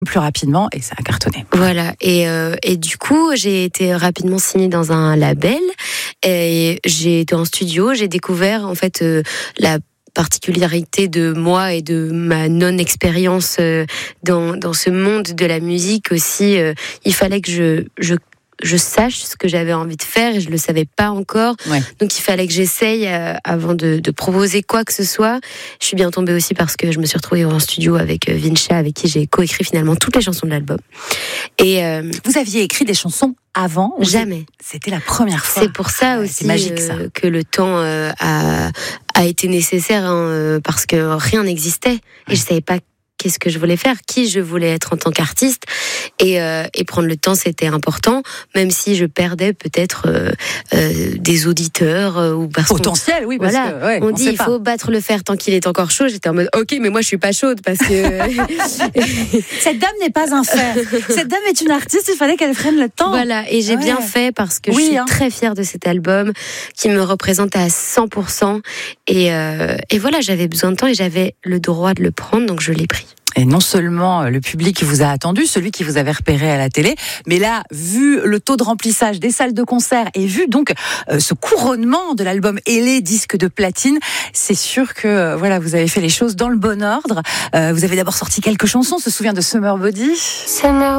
plus rapidement et ça a cartonné. Voilà, et du coup, j'ai été rapidement signée dans un label et j'ai été en studio, j'ai découvert en fait la particularité de moi et de ma non-expérience dans ce monde de la musique aussi. Il fallait que je sache ce que j'avais envie de faire et je le savais pas encore. Ouais. Donc il fallait que j'essaye avant de proposer quoi que ce soit. Je suis bien tombée aussi parce que je me suis retrouvée en studio avec Vincha, avec qui j'ai coécrit finalement toutes les chansons de l'album. Et vous aviez écrit des chansons avant? Jamais. C'était la première fois. C'est pour ça aussi c'est magique, ça. Que le temps a été nécessaire parce que rien n'existait et je savais pas qu'est-ce que je voulais faire, qui je voulais être en tant qu'artiste, et prendre le temps, c'était important, même si je perdais peut-être des auditeurs ou parce potentiel, oui, parce voilà, que, ouais, on dit il pas. faut battre le fer tant qu'il est encore chaud. J'étais en mode ok, mais moi je suis pas chaude parce que cette dame n'est pas un fer. Cette dame est une artiste. Il fallait qu'elle prenne le temps. Voilà, et j'ai bien fait parce que je suis très fière de cet album qui me représente à 100%. Et voilà, j'avais besoin de temps et j'avais le droit de le prendre, donc je l'ai pris. Et non seulement le public vous a attendu, celui qui vous avait repéré à la télé, mais là, vu le taux de remplissage des salles de concert et vu donc ce couronnement de l'album et les disques de platine, c'est sûr que voilà, vous avez fait les choses dans le bon ordre. Vous avez d'abord sorti quelques chansons, on se souvient de Summer Body. Summer